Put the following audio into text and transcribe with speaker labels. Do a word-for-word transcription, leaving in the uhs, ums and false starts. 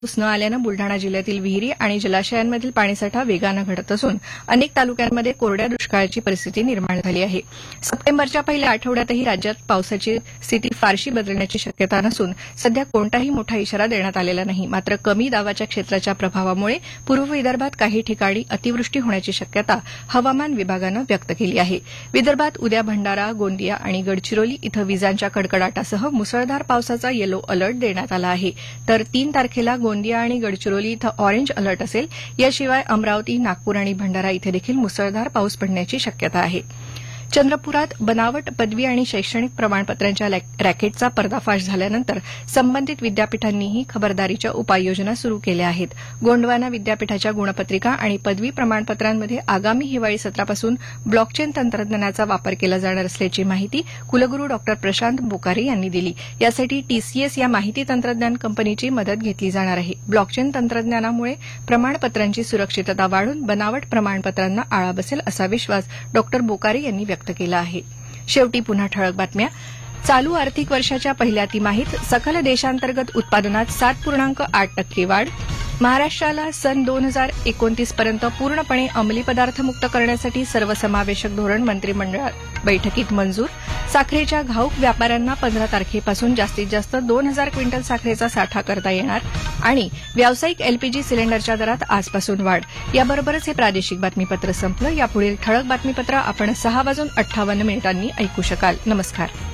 Speaker 1: पाऊस न आल्यानं बुलढाणा जिल्ह्यातील विहिरी आणि जलाशयांमधील पाणीसाठा वेगानं घटत असून अनेक तालुक्यांमध्ये कोरड्या दुष्काळाची परिस्थिती निर्माण झाली आहे. सप्टेंबरच्या पहिल्या आठवड्यातही राज्यात पावसाची स्थिती फारशी बदलण्याची शक्यता नसून सध्या कोणताही मोठा इशारा देण्यात आलेला नाही. मात्र कमी दाबाच्या क्षेत्राच्या प्रभावामुळे पूर्व विदर्भात काही ठिकाणी अतिवृष्टी होण्याची शक्यता हवामान विभागानं व्यक्त केली आहे. विदर्भात उद्या भंडारा, गोंदिया आणि गडचिरोली इथं विजांच्या कडकडाटासह मुसळधार पावसाचा येलो अलर्ट देण्यात आला आहे. तर तीन तारखेला गोंदिया आणि गडचिरोली इथं ऑरेंज अलर्ट असेल. याशिवाय अमरावती, नागपूर आणि भंडारा इथे देखील मुसळधार पाऊस पडण्याची शक्यता आहे. चंद्रपुरात बनावट पदवी आणि शैक्षणिक प्रमाणपत्रांच्या रॅकेटचा पर्दाफाश झाल्यानंतर संबंधित विद्यापीठांनीही खबरदारीच्या उपाययोजना सुरू केल्या आहेत. गोंडवाना विद्यापीठाच्या गुणपत्रिका आणि पदवी प्रमाणपत्रांमध्ये आगामी हिवाळी सत्रापासून ब्लॉकचेन तंत्रज्ञानाचा वापर केला जाणार असल्याची माहिती कुलगुरू डॉ प्रशांत बोकारी यांनी दिली. यासाठी टीसीएस या माहिती तंत्रज्ञान कंपनीची मदत घेतली जाणार आहे. ब्लॉकचेन तंत्रज्ञानामुळे प्रमाणपत्रांची सुरक्षितता वाढून बनावट प्रमाणपत्रांना आळा बसेल असा विश्वास डॉ बोकारी यांनी व्यक्त केला आहे. शेवटी पुन्हा ठळक बातम्या. चालू आर्थिक वर्षाच्या पहिल्या तिमाहीत सकल देशांतर्गत उत्पादनात सात पूर्णांक आठ टक्के वाढ. महाराष्ट्राला सन दोन हजार एकोणतीस पर्यंत पूर्णपणे अंमली पदार्थ मुक्त करण्यासाठी सर्वसमावेशक धोरण मंत्रिमंडळ बैठकीत मंजूर. साखरेच्या घाऊक व्यापाऱ्यांना पंधरा तारखेपासून जास्तीत जास्त दोन हजार क्विंटल साखरेचा साठा करता येणार. आणि व्यावसायिक एलपीजी सिलेंडरच्या दरात आजपासून वाढ. याबरोबरच हे प्रादेशिक बातमीपत्र संपलं. यापुढील ठळक बातमीपत्र आपण सहा वाजून अठ्ठावन्न मिनिटांनी ऐकू शकाल. नमस्कार.